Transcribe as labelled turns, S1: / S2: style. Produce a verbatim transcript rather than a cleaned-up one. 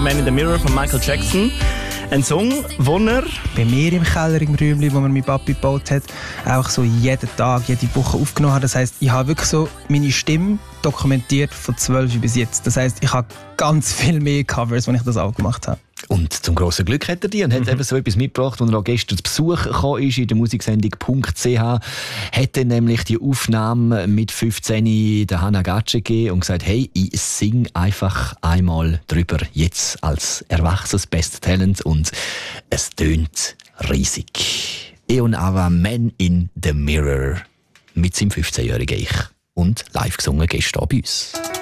S1: Man in the Mirror von Michael Jackson. Ein Song, den er
S2: bei mir im Keller im Räumchen, wo mir mein Papi gebaut hat, auch so jeden Tag, jede Woche aufgenommen hat. Das heisst, ich habe wirklich so meine Stimme dokumentiert von zwölf bis jetzt. Das heisst, ich habe ganz viel mehr Covers, wenn ich das auch gemacht habe.
S3: Und zum grossen Glück hat er die und hat mhm. eben so etwas mitgebracht, als er auch gestern zu Besuch gekommen ist in der Musiksendung .ch. Hat er nämlich die Aufnahme mit fünfzehn der Hannah Gatsche gegeben und gesagt, hey, ich sing einfach einmal drüber, jetzt als erwachsenes Best Talent, und es tönt riesig. Eon Ava, Man in the Mirror, mit seinem fünfzehnjährigen Ich und live gesungen gestern bei uns.